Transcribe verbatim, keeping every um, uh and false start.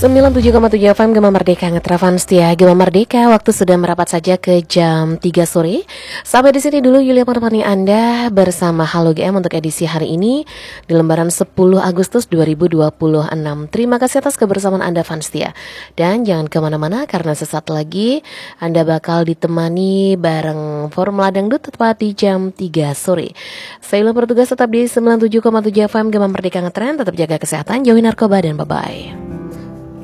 sembilan puluh tujuh koma tujuh F M Gema Merdeka Ngetravan Setia Gema Merdeka. Waktu sudah merapat saja ke jam tiga sore. Sampai di sini dulu Yulia menemani Anda bersama Halo G M untuk edisi hari ini di lembaran sepuluh Agustus dua ribu dua puluh enam. Terima kasih atas kebersamaan Anda Fans Setia. Dan jangan kemana-mana karena sesaat lagi Anda bakal ditemani bareng Formula Dangdut tepat di jam tiga sore. Saya ulang bertugas tetap di sembilan puluh tujuh koma tujuh F M Gema Merdeka Ngetren. Tetap jaga kesehatan, jauhi narkoba dan bye-bye.